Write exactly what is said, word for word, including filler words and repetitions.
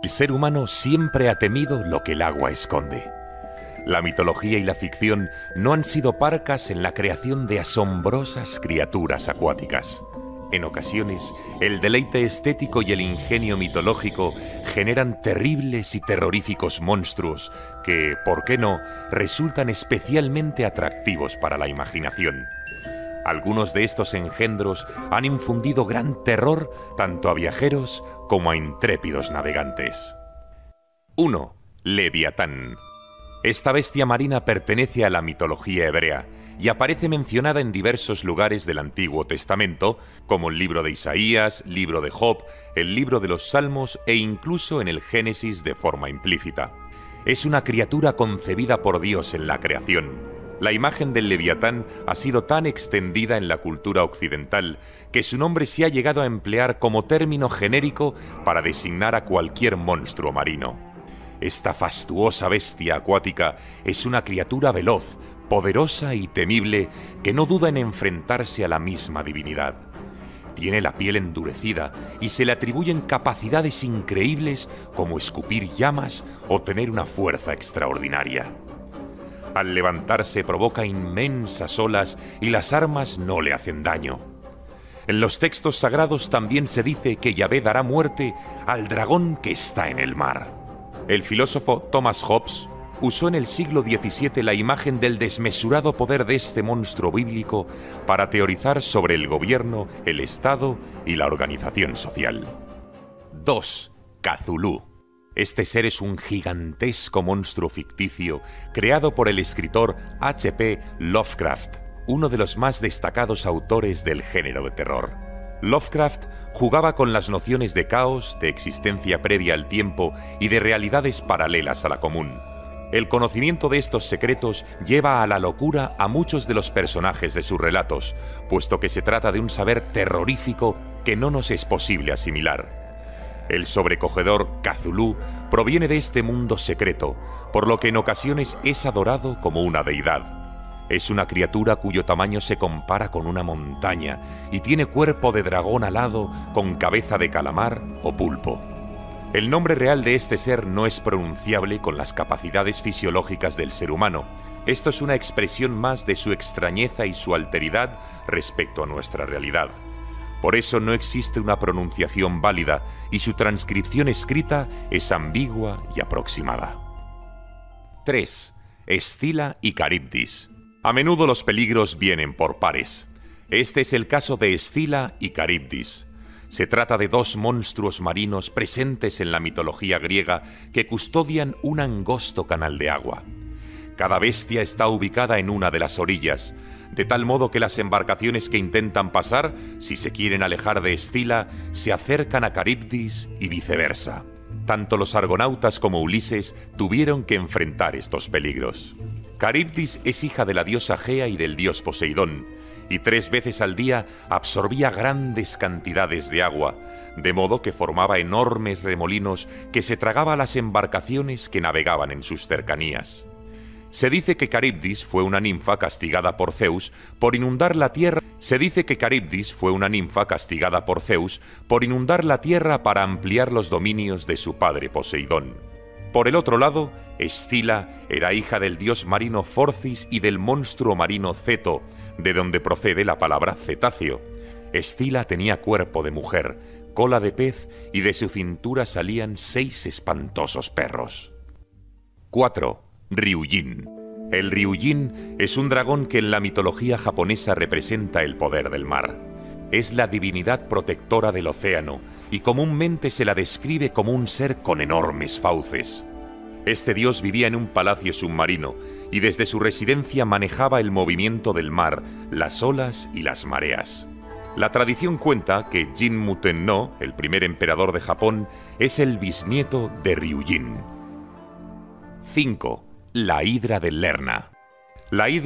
El ser humano siempre ha temido lo que el agua esconde. La mitología y la ficción no han sido parcas en la creación de asombrosas criaturas acuáticas. En ocasiones, el deleite estético y el ingenio mitológico generan terribles y terroríficos monstruos que, ¿por qué no?, resultan especialmente atractivos para la imaginación. Algunos de estos engendros han infundido gran terror tanto a viajeros como a intrépidos navegantes. uno. Leviatán. Esta bestia marina pertenece a la mitología hebrea y aparece mencionada en diversos lugares del Antiguo Testamento, como el libro de Isaías, libro de Job, el libro de los Salmos e incluso en el Génesis de forma implícita. Es una criatura concebida por Dios en la creación. La imagen del Leviatán ha sido tan extendida en la cultura occidental que su nombre se ha llegado a emplear como término genérico para designar a cualquier monstruo marino. Esta fastuosa bestia acuática es una criatura veloz, poderosa y temible que no duda en enfrentarse a la misma divinidad. Tiene la piel endurecida y se le atribuyen capacidades increíbles como escupir llamas o tener una fuerza extraordinaria. Al levantarse provoca inmensas olas y las armas no le hacen daño. En los textos sagrados también se dice que Yahvé dará muerte al dragón que está en el mar. El filósofo Thomas Hobbes usó en el siglo diecisiete la imagen del desmesurado poder de este monstruo bíblico para teorizar sobre el gobierno, el Estado y la organización social. dos. Cthulhu. Este ser es un gigantesco monstruo ficticio creado por el escritor H P Lovecraft, uno de los más destacados autores del género de terror. Lovecraft jugaba con las nociones de caos, de existencia previa al tiempo y de realidades paralelas a la común. El conocimiento de estos secretos lleva a la locura a muchos de los personajes de sus relatos, puesto que se trata de un saber terrorífico que no nos es posible asimilar. El sobrecogedor Cthulhu proviene de este mundo secreto, por lo que en ocasiones es adorado como una deidad. Es una criatura cuyo tamaño se compara con una montaña y tiene cuerpo de dragón alado con cabeza de calamar o pulpo. El nombre real de este ser no es pronunciable con las capacidades fisiológicas del ser humano. Esto es una expresión más de su extrañeza y su alteridad respecto a nuestra realidad. Por eso no existe una pronunciación válida y su transcripción escrita es ambigua y aproximada. tres. Escila y Caribdis. A menudo los peligros vienen por pares. Este es el caso de Escila y Caribdis. Se trata de dos monstruos marinos presentes en la mitología griega que custodian un angosto canal de agua. Cada bestia está ubicada en una de las orillas, de tal modo que las embarcaciones que intentan pasar, si se quieren alejar de Escila, se acercan a Caribdis y viceversa. Tanto los argonautas como Ulises tuvieron que enfrentar estos peligros. Caribdis es hija de la diosa Gea y del dios Poseidón, y tres veces al día absorbía grandes cantidades de agua, de modo que formaba enormes remolinos que se tragaba a las embarcaciones que navegaban en sus cercanías. Se dice que Caribdis fue una ninfa castigada por Zeus por inundar la tierra. Se dice que Caribdis fue una ninfa castigada por Zeus por inundar la tierra para ampliar los dominios de su padre Poseidón. Por el otro lado, Escila era hija del dios marino Forcis y del monstruo marino Ceto, de donde procede la palabra cetáceo. Escila tenía cuerpo de mujer, cola de pez y de su cintura salían seis espantosos perros. cuatro. Ryujin. El Ryujin es un dragón que en la mitología japonesa representa el poder del mar. Es la divinidad protectora del océano y comúnmente se la describe como un ser con enormes fauces. Este dios vivía en un palacio submarino y desde su residencia manejaba el movimiento del mar, las olas y las mareas. La tradición cuenta que Jinmu Tenno, el primer emperador de Japón, es el bisnieto de Ryujin. cinco. La hidra de Lerna. La hidra